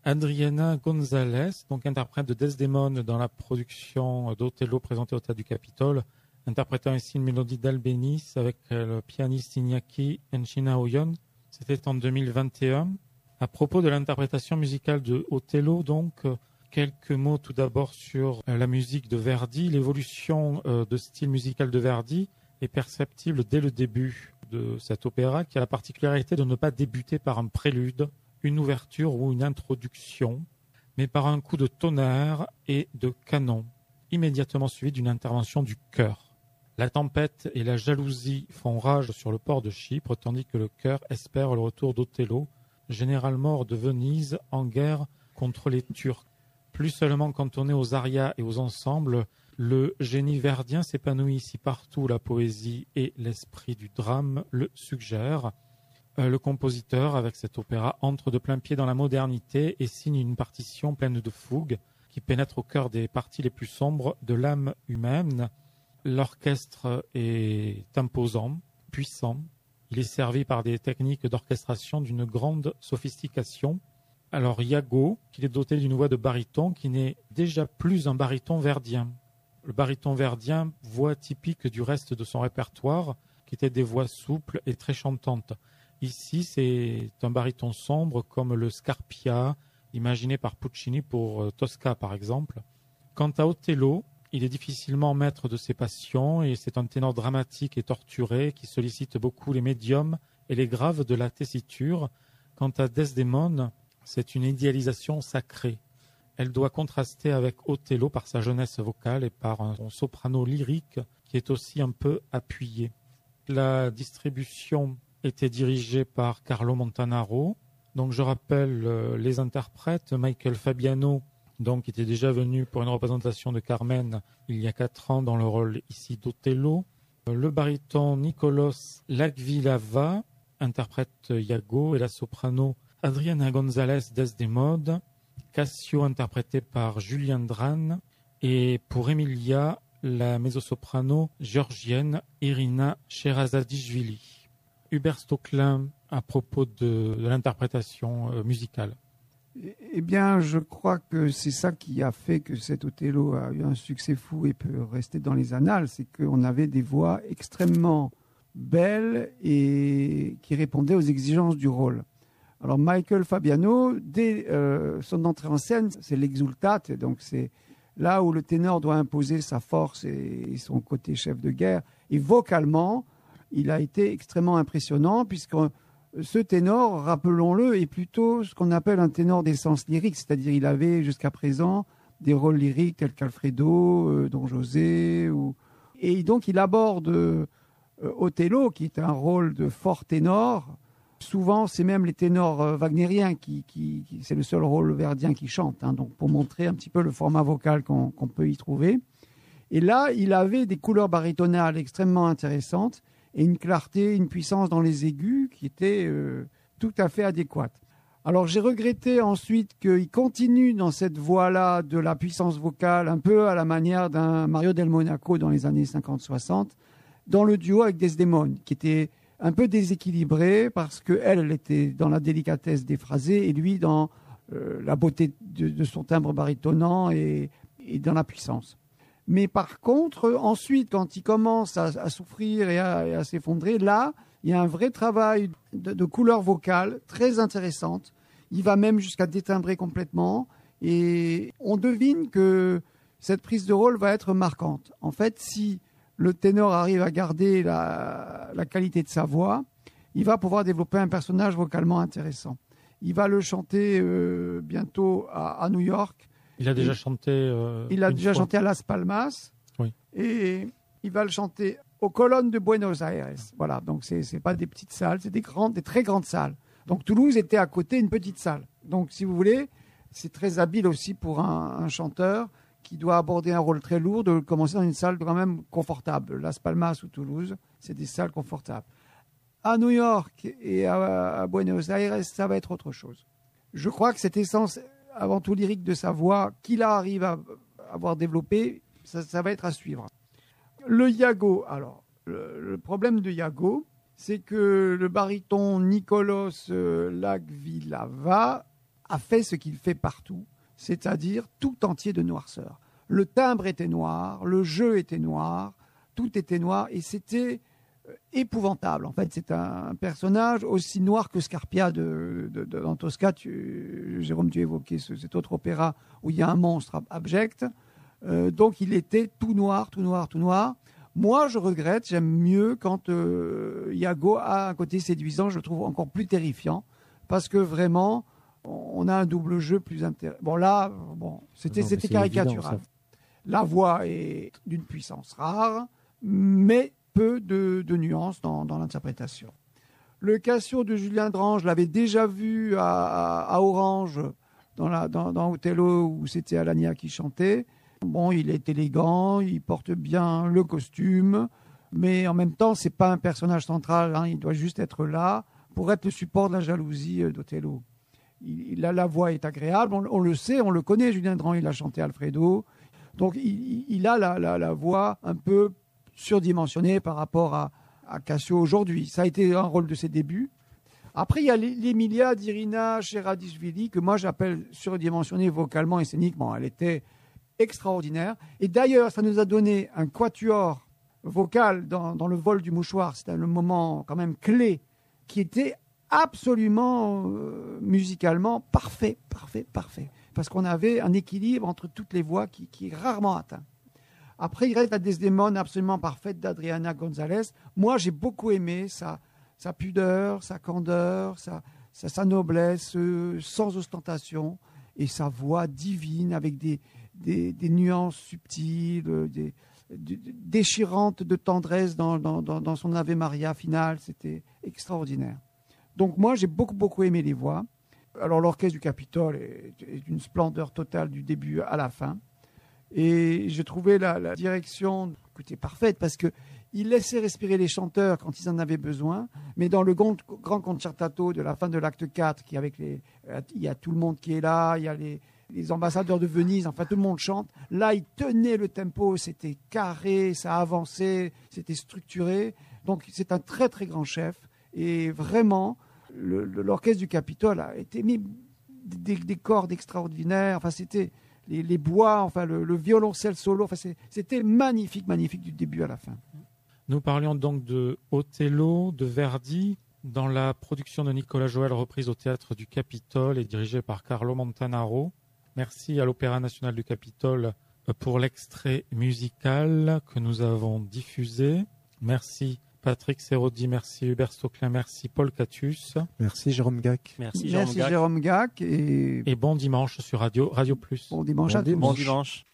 Adriana González, donc interprète de Desdemone dans la production d'Othello présentée au Théâtre du Capitole, interprétant ainsi une mélodie d'Albéniz avec le pianiste Iñaki Enchinaoyon. C'était en 2021. À propos de l'interprétation musicale de Othello, donc, quelques mots tout d'abord sur la musique de Verdi. L'évolution de style musical de Verdi est perceptible dès le début de cet opéra, qui a la particularité de ne pas débuter par un prélude, une ouverture ou une introduction, mais par un coup de tonnerre et de canon, immédiatement suivi d'une intervention du chœur. La tempête et la jalousie font rage sur le port de Chypre, tandis que le chœur espère le retour d'Othello, généralement hors de Venise, en guerre contre les Turcs. Plus seulement cantonné aux arias et aux ensembles, le génie verdien s'épanouit ici partout où la poésie et l'esprit du drame le suggèrent. Le compositeur, avec cet opéra, entre de plein pied dans la modernité et signe une partition pleine de fougue qui pénètre au cœur des parties les plus sombres de l'âme humaine. L'orchestre est imposant, puissant. Il est servi par des techniques d'orchestration d'une grande sophistication. Alors Iago, qu'il est doté d'une voix de baryton qui n'est déjà plus un baryton verdien. Le baryton verdien, voix typique du reste de son répertoire, qui était des voix souples et très chantantes. Ici, c'est un baryton sombre comme le Scarpia, imaginé par Puccini pour Tosca par exemple. Quant à Othello, il est difficilement maître de ses passions et c'est un ténor dramatique et torturé qui sollicite beaucoup les médiums et les graves de la tessiture. Quant à Desdémone, c'est une idéalisation sacrée. Elle doit contraster avec Othello par sa jeunesse vocale et par un soprano lyrique qui est aussi un peu appuyé. La distribution était dirigée par Carlo Montanaro. Donc je rappelle les interprètes, Michael Fabiano, donc, qui était déjà venu pour une représentation de Carmen il y a 4 ans dans le rôle ici d'Othello. Le baryton Nicolas Lagvilava interprète Iago et la soprano Adriana González Desdemone. Cassio interprété par Julien Dran. Et pour Emilia, la mezzo-soprano géorgienne Irina Sherazadishvili. Hubert Stocklin à propos de l'interprétation musicale. Eh bien, je crois que c'est ça qui a fait que cet Othello a eu un succès fou et peut rester dans les annales, c'est qu'on avait des voix extrêmement belles et qui répondaient aux exigences du rôle. Alors Michael Fabiano, dès son entrée en scène, c'est l'exultate, donc c'est là où le ténor doit imposer sa force et son côté chef de guerre. Et vocalement, il a été extrêmement impressionnant puisque ce ténor, rappelons-le, est plutôt ce qu'on appelle un ténor d'essence lyrique, c'est-à-dire il avait jusqu'à présent des rôles lyriques tels qu'Alfredo, Don José, et donc il aborde Othello, qui est un rôle de fort ténor. Souvent, c'est même les ténors wagnériens qui c'est le seul rôle verdien qui chante, hein, donc pour montrer un petit peu le format vocal qu'on peut y trouver. Et là, il avait des couleurs barytonales extrêmement intéressantes et une clarté, une puissance dans les aigus qui était tout à fait adéquate. Alors j'ai regretté ensuite qu'il continue dans cette voie-là de la puissance vocale, un peu à la manière d'un Mario del Monaco dans les années 50-60, dans le duo avec Desdémone, qui était un peu déséquilibré parce qu'elle était dans la délicatesse des phrasés et lui dans la beauté de son timbre barytonnant et dans la puissance. Mais par contre, ensuite, quand il commence à souffrir et à s'effondrer, là, il y a un vrai travail de couleur vocale très intéressante. Il va même jusqu'à détimbrer complètement. Et on devine que cette prise de rôle va être marquante. En fait, si le ténor arrive à garder la qualité de sa voix, il va pouvoir développer un personnage vocalement intéressant. Il va le chanter bientôt à New York. Il a déjà chanté. Il a déjà chanté à Las Palmas. Oui. Et il va le chanter aux Colonnes de Buenos Aires. Voilà, donc c'est pas des petites salles, c'est des très grandes salles. Donc Toulouse était à côté une petite salle. Donc si vous voulez, c'est très habile aussi pour un chanteur qui doit aborder un rôle très lourd de commencer dans une salle quand même confortable. Las Palmas ou Toulouse, c'est des salles confortables. À New York et à Buenos Aires, ça va être autre chose. Je crois que cette essence avant tout lyrique de sa voix, qu'il arrive à avoir développé, ça va être à suivre. Le Iago, alors, le problème de Iago, c'est que le baryton Nicolas Lagvilava a fait ce qu'il fait partout, c'est-à-dire tout entier de noirceur. Le timbre était noir, le jeu était noir, tout était noir et c'était épouvantable. En fait, c'est un personnage aussi noir que Scarpia dans Tosca. Jérôme, tu évoquais cet autre opéra où il y a un monstre abject. Donc, il était tout noir, tout noir, tout noir. Moi, je regrette, j'aime mieux quand Iago a un côté séduisant, je le trouve encore plus terrifiant, parce que vraiment, on a un double jeu plus intéressant. Bon, là, c'était caricatural. Évident, la voix est d'une puissance rare, mais peu de nuances dans l'interprétation. Le Cassio de Julien Drange, je l'avais déjà vu à Orange, dans Othello, où c'était Alania qui chantait. Bon, il est élégant, il porte bien le costume, mais en même temps, c'est pas un personnage central, hein, il doit juste être là pour être le support de la jalousie d'Othello. La voix est agréable, on le sait, on le connaît, Julien Drange, il a chanté Alfredo, donc il a la voix un peu surdimensionnée par rapport à Cassio aujourd'hui. Ça a été un rôle de ses débuts. Après, il y a l'Emilia d'Irina Sheradishvili, que moi j'appelle surdimensionnée vocalement et scéniquement. Elle était extraordinaire. Et d'ailleurs, ça nous a donné un quatuor vocal dans le vol du mouchoir. C'était le moment quand même clé qui était absolument musicalement parfait. Parce qu'on avait un équilibre entre toutes les voix qui est rarement atteint. Après, il reste la Desdémone absolument parfaite d'Adriana González. Moi, j'ai beaucoup aimé sa pudeur, sa candeur, sa noblesse, sans ostentation, et sa voix divine avec des nuances subtiles, déchirantes de tendresse dans son Ave Maria finale. C'était extraordinaire. Donc moi, j'ai beaucoup aimé les voix. Alors l'orchestre du Capitole est d'une splendeur totale du début à la fin. Et j'ai trouvé la direction parfaite parce qu'il laissait respirer les chanteurs quand ils en avaient besoin. Mais dans le grand concertato de la fin de l'acte 4, il y a tout le monde qui est là, il y a les ambassadeurs de Venise, enfin tout le monde chante. Là, il tenait le tempo, c'était carré, ça avançait, c'était structuré. Donc c'est un très très grand chef. Et vraiment, l'orchestre du Capitole a été mis des cordes extraordinaires. Enfin, c'était les bois, enfin le violoncelle solo. Enfin, c'était magnifique du début à la fin. Nous parlions donc de Othello, de Verdi, dans la production de Nicolas Joël, reprise au Théâtre du Capitole et dirigée par Carlo Montanaro. Merci à l'Opéra national du Capitole pour l'extrait musical que nous avons diffusé. Merci Patrick Serodi, merci Hubert Stoclin, merci Paul Catius. Merci Jérôme Gac. Merci Jérôme Gac. Et bon dimanche sur Radio Plus. Bon dimanche à tous. Bon dimanche.